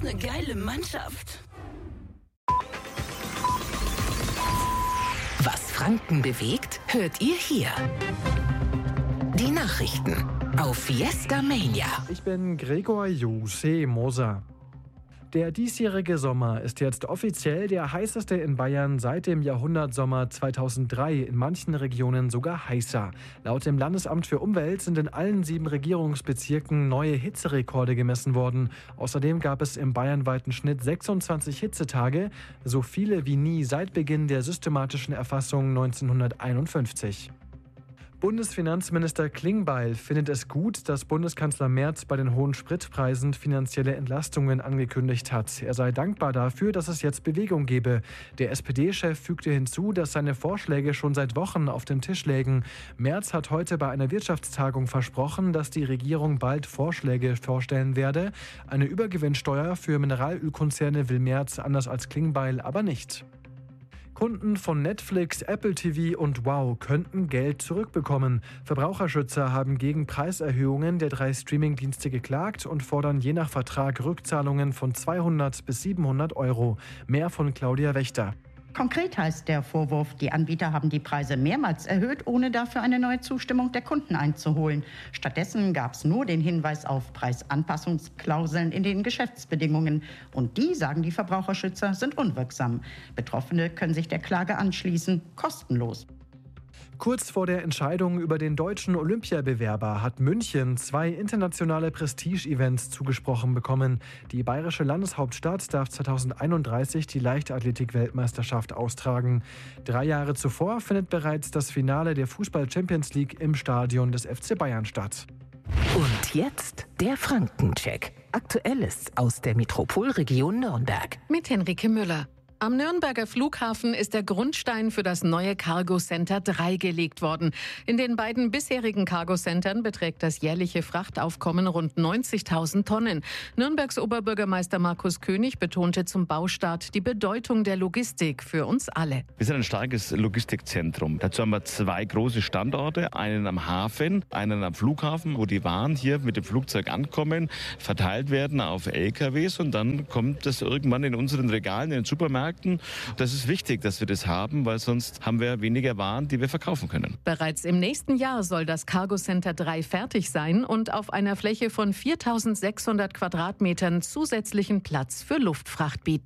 ist eine geile Mannschaft. Was Franken bewegt, hört ihr hier. Die Nachrichten auf Fiesta Mania. Ich bin Gregor Jose Moser. Der diesjährige Sommer ist jetzt offiziell der heißeste in Bayern seit dem Jahrhundertsommer 2003, in manchen Regionen sogar heißer. Laut dem Landesamt für Umwelt sind in allen 7 Regierungsbezirken neue Hitzerekorde gemessen worden. Außerdem gab es im bayernweiten Schnitt 26 Hitzetage, so viele wie nie seit Beginn der systematischen Erfassung 1951. Bundesfinanzminister Klingbeil findet es gut, dass Bundeskanzler Merz bei den hohen Spritpreisen finanzielle Entlastungen angekündigt hat. Er sei dankbar dafür, dass es jetzt Bewegung gebe. Der SPD-Chef fügte hinzu, dass seine Vorschläge schon seit Wochen auf dem Tisch lägen. Merz hat heute bei einer Wirtschaftstagung versprochen, dass die Regierung bald Vorschläge vorstellen werde. Eine Übergewinnsteuer für Mineralölkonzerne will Merz anders als Klingbeil aber nicht. Kunden von Netflix, Apple TV und Wow könnten Geld zurückbekommen. Verbraucherschützer haben gegen Preiserhöhungen der 3 Streamingdienste geklagt und fordern je nach Vertrag Rückzahlungen von 200 bis 700 Euro. Mehr von Claudia Wächter. Konkret heißt der Vorwurf, die Anbieter haben die Preise mehrmals erhöht, ohne dafür eine neue Zustimmung der Kunden einzuholen. Stattdessen gab es nur den Hinweis auf Preisanpassungsklauseln in den Geschäftsbedingungen. Und die, sagen die Verbraucherschützer, sind unwirksam. Betroffene können sich der Klage anschließen, kostenlos. Kurz vor der Entscheidung über den deutschen Olympiabewerber hat München 2 internationale Prestige-Events zugesprochen bekommen. Die bayerische Landeshauptstadt darf 2031 die Leichtathletik-Weltmeisterschaft austragen. 3 Jahre zuvor findet bereits das Finale der Fußball-Champions League im Stadion des FC Bayern statt. Und jetzt der Frankencheck. Aktuelles aus der Metropolregion Nürnberg. Mit Henrike Müller. Am Nürnberger Flughafen ist der Grundstein für das neue Cargo Center 3 gelegt worden. In den beiden bisherigen Cargo Centern beträgt das jährliche Frachtaufkommen rund 90.000 Tonnen. Nürnbergs Oberbürgermeister Markus König betonte zum Baustart die Bedeutung der Logistik für uns alle. Wir sind ein starkes Logistikzentrum. Dazu haben wir 2 große Standorte, einen am Hafen, einen am Flughafen, wo die Waren hier mit dem Flugzeug ankommen, verteilt werden auf LKWs und dann kommt das irgendwann in unseren Regalen, in den Supermärkten. Das ist wichtig, dass wir das haben, weil sonst haben wir weniger Waren, die wir verkaufen können. Bereits im nächsten Jahr soll das Cargo Center 3 fertig sein und auf einer Fläche von 4.600 Quadratmetern zusätzlichen Platz für Luftfracht bieten.